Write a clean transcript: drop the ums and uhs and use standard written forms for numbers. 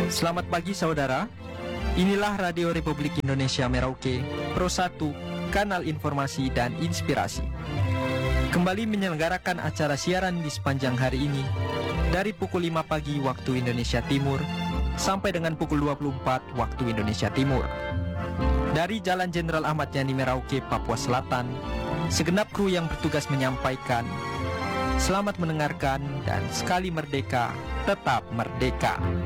Selamat pagi saudara. Inilah Radio Republik Indonesia Merauke, Pro 1, kanal informasi dan inspirasi. Kembali menyelenggarakan acara siaran di sepanjang hari ini dari pukul 5 pagi waktu Indonesia Timur sampai dengan pukul 24 waktu Indonesia Timur. Dari Jalan Jenderal Ahmad Yani Merauke, Papua Selatan, segenap kru yang bertugas menyampaikan selamat mendengarkan dan sekali merdeka, tetap merdeka.